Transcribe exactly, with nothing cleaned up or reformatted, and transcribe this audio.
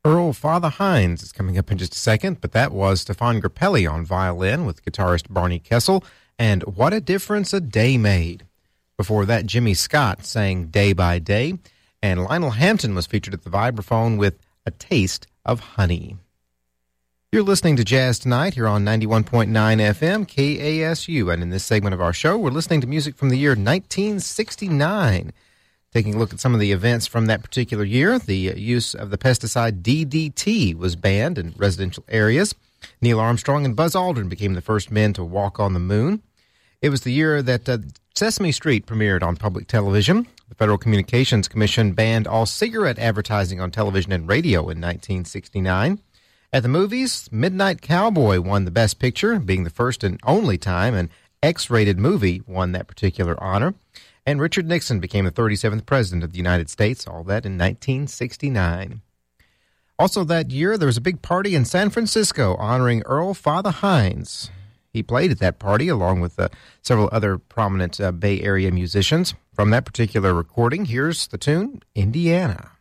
Earl Father Hines is coming up in just a second, but that was Stefan Grappelli on violin with guitarist Barney Kessel, and What a Difference a Day Made. Before that, Jimmy Scott sang Day by Day, and Lionel Hampton was featured at the vibraphone with A Taste of Honey. You're listening to Jazz Tonight here on ninety-one point nine F M K A S U, and in this segment of our show, we're listening to music from the year nineteen sixty-nine. Taking a look at some of the events from that particular year, the use of the pesticide D D T was banned in residential areas. Neil Armstrong and Buzz Aldrin became the first men to walk on the moon. It was the year that uh, Sesame Street premiered on public television. The Federal Communications Commission banned all cigarette advertising on television and radio in nineteen sixty-nine. At the movies, Midnight Cowboy won the Best Picture, being the first and only time an X-rated movie won that particular honor. And Richard Nixon became the thirty-seventh President of the United States, all that in nineteen sixty-nine. Also that year, there was a big party in San Francisco honoring Earl Father Hines. He played at that party along with uh, several other prominent uh, Bay Area musicians. From that particular recording, here's the tune, Indiana.